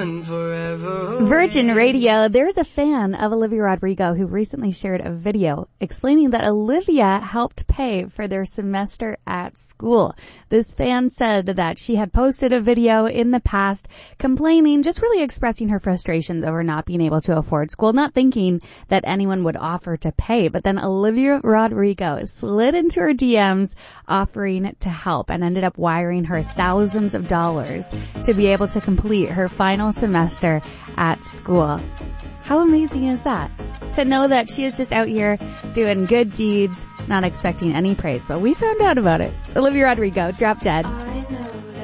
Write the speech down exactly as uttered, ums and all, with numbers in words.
and forever. Virgin Radio, there's a fan of Olivia Rodrigo who recently shared a video explaining that Olivia helped pay for their semester at school. This fan said that she had posted a video in the past complaining, just really expressing her frustrations over not being able to afford school, not thinking that anyone would offer to pay. But then Olivia Rodrigo slid into her D Ms offering to help and ended up wiring her thousands of dollars to be able to complete her final semester at school. How amazing is that? To know that she is just out here doing good deeds, not expecting any praise. But we found out about it. It's Olivia Rodrigo, Drop Dead.